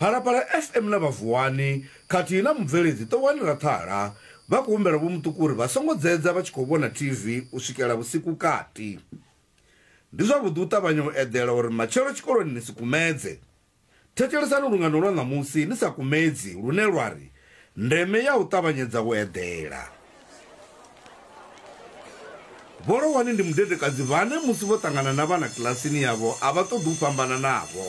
Phalaphala FM na Vavuwani khathihi na mubveledzi Ṱowani Rathara vha khou humbela vho muṱuku vha songo dzedza vha tshi khou vhona TV u swikela vhusiku kati. Ndi zwavhuḓi u ṱavhanya u eḓela uri matshelo tshikoloni ni si kumedze. Thetshelesani lungano lwa ṋamusi ni sa kumedzi lune lwa ri ndeme ya u ṱavhanyedza u eḓela. Vho Lohwani ndi mudedekadzi vhane musi vho ṱangana na vhana kilasini yavho a vha ṱoḓi u fhambana navho.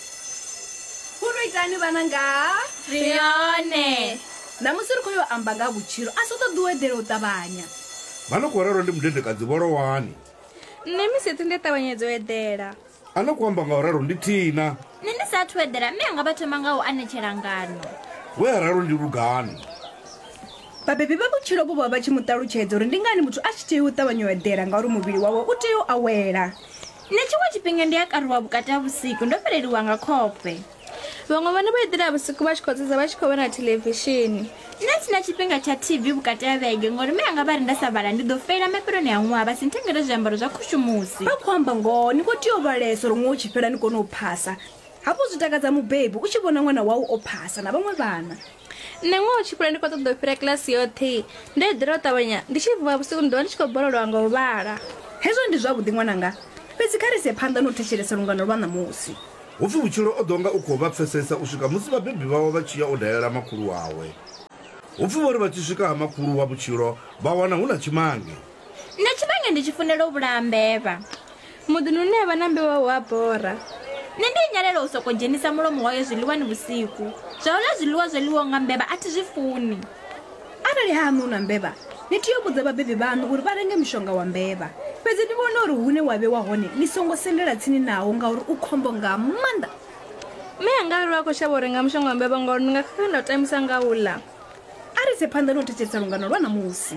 Itani vananga Rione namusi ri khou yo amba nga vhutshilo a si ṱoḓi u eḓela u ṱavhanya. Vhano khou rero ndi mudedekadzi Vho Lohwani. nne misithi ndi ṱavhanyedzo eḓela Ano khou amba nga u rero ndi Thina. nne ndi sathu eḓela mme anga vha thoma nga u anetshela ngano. We a rero ndi Lugani. Vhabebi vha vhutshilo vho vha vha tshi mu ṱalutshedza uri ndi ngani muthu a tshi tea u ṱavhanya u eḓela ngauri muvhili wawe u tea u awela. Nne tshiṅwe tshifhinga ndi a karuwa vhukati ha vhusiku ndo fheleliwa nga khofhe. Vhaṅwe vhane vha eḓela vhusiku vha tshi khou dzedza vha tshi khou vhona theḽevishini. Nne sina tshifhinga tsha TV vhukati ha vhege ngori mme anga vha ri nda sa vhala ndi ḓo feila mafheloni a ṅwaha vha si nthengele zwiambaro zwa khushumusi. Vha khou amba ngoho ni khou tea u vhalesa uri ṅwaha u tshi fhela ni kone u phasa. Hafho zwi takadza mubebi u tshi vhona ṅwana wau o phasa na vhaṅwe vhana. Nne ṅwaha u tshi fhela ndi khou ṱoḓa u fhira kilasi yoṱhe. Ndo eḓela u ṱavhanya ndi tshi vuwa vhusiku ndi ḓo vha ndi tshi khou balelwa nga u vhala. Hezwo ndi zwavhuḓi ṅwananga. Fhedzi kha ri se phanḓa no thetshelesa lungano lwa ṋamusi. Hupfi vhutshilo o ḓonga u khou vha pfesesa u swika musi vhabebi vhawe vha tshi ya u dalela makhulu wawe. Hupfi vho ri vha tshi swika ha makhulu wa vhutshilo vha wana hu na tshimange. Nne tshimange ndi tshi funela u vhulaya mbevha. Muḓini une havha na mbevha hu a bora. Nne ndi nyalela u sokou dzhenisa mulomo wayo zwiḽiwani vhusiku. Zwa u ḽa zwiḽiwa zwo ḽiwaho nga mbevha a thi zwi funi. Arali haṋu na mbevha ni tea u vhudza vhabebi vhaṋu uri vha renge mishonga wa mbevha. Fhedzi ndi vhona uri hune wa vhewa hone ni songo sendela tsini nawo ngauri u khombo nga maanḓa. Mme anga ri vha khou shavha u renga mushonga wa mbevha ngauri ndi nga khakha nda u tamisa nga u ḽa. A ri se phanḓa no thetshelesa lungano lwa ṋamusi.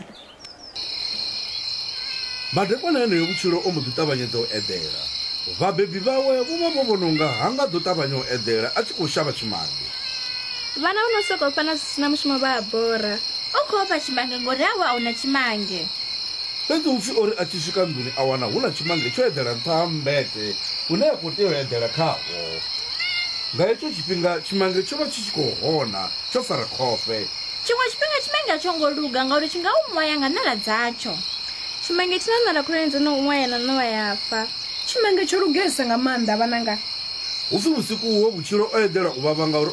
Madekwana heneyo vhutshilo o mbo ḓi ṱavhanyedza u eḓela. Vhabebi vhawe vho vha vho vhona unga ha nga ḓo ṱavhanya u eḓela a tshi khou shavha tshimange. Vhana vho no sokou fhana zwi si na mushumo vha a bora. O khou vha tshimange ngori hawe a hu na tshimange. Fhedzi hupfi ori a tshi swika nḓuni a wana hu na tshimange tsho eḓela nṱha ha mmbete hune a khou tea u eḓela khaho. Nga hetsho tshifhinga tshimange tsho vha tshi tshi khou hona tsho fara khofhe. Tshiṅwe tshifhinga tshimange a tsho ngo luga ngauri tshi nga u ṅwaya nga ṋala dzatsho. Tshimange tshi na ṋala khulwane dzo no ṅwaya na ṋowa ya fa. Tshimange tsho lugesa nga maanḓa vhananga. Hupfi vhusiku huo vhutshilo o eḓela u vhavha ngauri